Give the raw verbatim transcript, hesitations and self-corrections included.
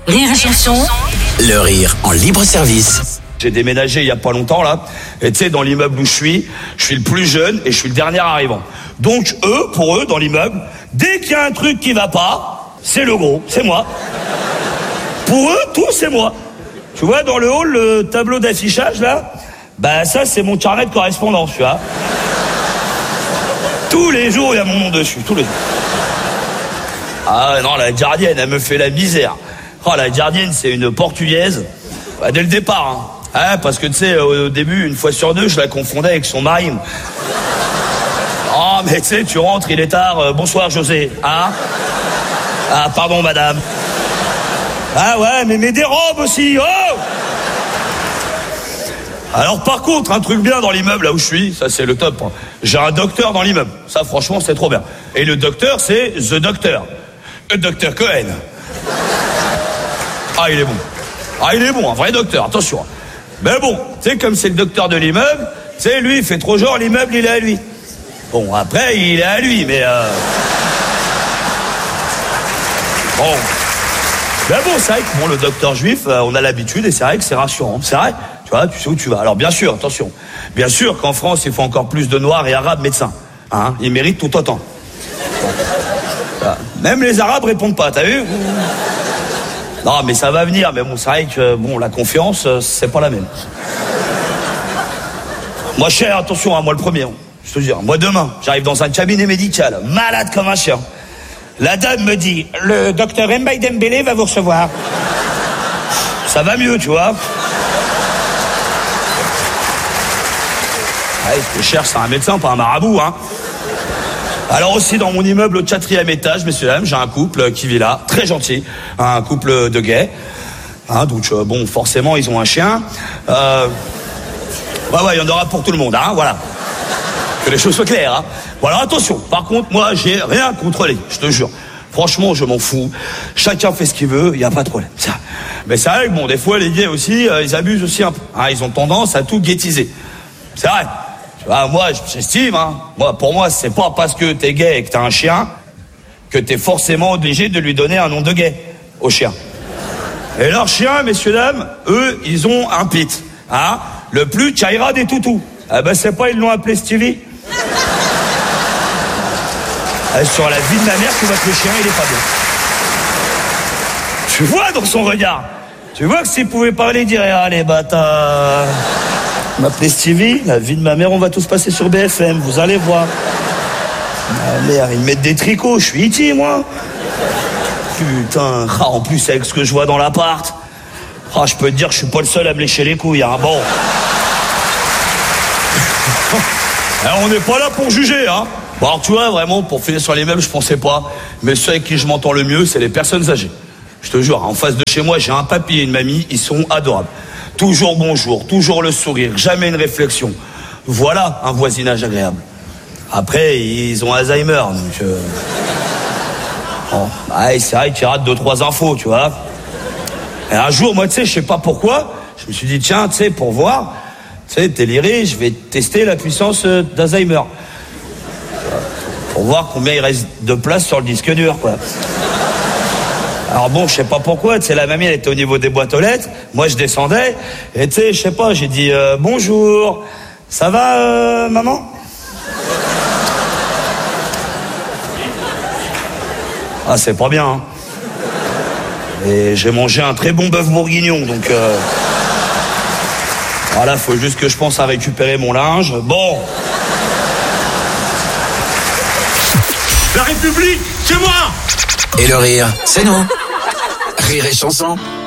Rire et chanson. Le rire en libre service. J'ai déménagé il y a pas longtemps là, et tu sais, dans l'immeuble où je suis, je suis le plus jeune et je suis le dernier arrivant. Donc eux, pour eux, dans l'immeuble, dès qu'il y a un truc qui va pas, c'est le gros, c'est moi. Pour eux, tout c'est moi. Tu vois, dans le hall, le tableau d'affichage là, bah ça c'est mon carnet de correspondance, tu vois. Tous les jours, il y a mon nom dessus, tous les jours. Ah non, la gardienne, elle me fait la misère. Oh, la gardienne, c'est une portugaise. Bah, dès le départ, hein. Ah, parce que tu sais, au début, une fois sur deux, je la confondais avec son mari. Oh, mais tu sais, tu rentres, il est tard. Euh, bonsoir, José. Hein? Ah, pardon, madame. Ah ouais, mais mets des robes aussi. Oh! Alors, par contre, un truc bien dans l'immeuble, là où je suis, ça, c'est le top. Hein. J'ai un docteur dans l'immeuble. Ça, franchement, c'est trop bien. Et le docteur, c'est The Doctor. Le docteur Cohen. Ah, il est bon. Ah, il est bon, un vrai docteur, attention. Mais bon, tu sais, comme c'est le docteur de l'immeuble, tu sais, lui, il fait trop genre, l'immeuble, il est à lui. Bon, après, il est à lui, mais... Euh... Bon. Mais bon, c'est vrai que bon, le docteur juif, euh, on a l'habitude, et c'est vrai que c'est rassurant. C'est vrai, tu vois, tu sais où tu vas. Alors, bien sûr, attention. Bien sûr qu'en France, il faut encore plus de Noirs et Arabes médecins. Hein, ils méritent tout autant. Même les Arabes répondent pas, t'as vu? Non, mais ça va venir, mais bon, c'est vrai que bon, la confiance, c'est pas la même. Moi, cher, attention, hein, moi le premier, je te dis, moi demain, j'arrive dans un cabinet médical, malade comme un chien. La dame me dit, le docteur Mbaye Dembélé va vous recevoir. Ça va mieux, tu vois. Ouais, ce cher, c'est un médecin, pas un marabout, hein. Alors aussi dans mon immeuble au quatrième étage, messieurs dames, j'ai un couple qui vit là, très gentil, un couple de gays. Hein, donc euh, bon, forcément ils ont un chien. Euh... Ouais ouais, il y en aura pour tout le monde, hein, voilà. Que les choses soient claires. Hein. Bon alors attention, par contre moi j'ai rien contre les, je te jure. Franchement je m'en fous. Chacun fait ce qu'il veut, il y a pas de problème. Ça. Mais c'est vrai que bon, des fois les gays aussi, euh, ils abusent aussi un peu. Hein, ils ont tendance à tout ghettiser. C'est vrai. Ah, moi, j'estime, hein. Moi, pour moi, c'est pas parce que t'es gay et que t'as un chien que t'es forcément obligé de lui donner un nom de gay au chien. Et leurs chiens, messieurs, dames, eux, ils ont un pit, hein. Le plus Chaira des toutous. Ah ben, c'est pas, ils l'ont appelé Stevie. Ah, sur la vie de ma mère, tu vois que le chien, il est pas bien. Tu vois dans son regard. Tu vois que s'il pouvait parler, il dirait, ah, les bâtards. M'appeler Stevie, la vie de ma mère, on va tous passer sur B F M, vous allez voir. Ma mère, ils me mettent des tricots, je suis iti, moi. Putain, ah, en plus, avec ce que je vois dans l'appart, ah, je peux te dire que je suis pas le seul à me lécher les couilles, hein, bon. Alors, on n'est pas là pour juger, hein. Bon, alors, tu vois, vraiment, pour finir sur les meubles, je pensais pas. Mais ceux avec qui je m'entends le mieux, c'est les personnes âgées. Je te jure, en face de chez moi, j'ai un papy et une mamie, ils sont adorables. Toujours bonjour, toujours le sourire, jamais une réflexion. Voilà un voisinage agréable. Après, ils ont Alzheimer, donc... Euh... Bon, ouais, c'est vrai qu'ils ratent deux, trois infos, tu vois. Et un jour, moi, tu sais, je sais pas pourquoi, je me suis dit, tiens, tu sais, pour voir, tu sais, déliré, je vais tester la puissance d'Alzheimer. Pour voir combien il reste de place sur le disque dur, quoi. Alors bon, je sais pas pourquoi, tu sais, la mamie, elle était au niveau des boîtes aux lettres, moi je descendais, et tu sais, je sais pas, j'ai dit euh, bonjour, ça va, euh, maman? Ah, c'est pas bien, hein. Et j'ai mangé un très bon bœuf bourguignon, donc euh... voilà, faut juste que je pense à récupérer mon linge, bon. La République, c'est moi! Et le rire, c'est nous. Rire et chanson.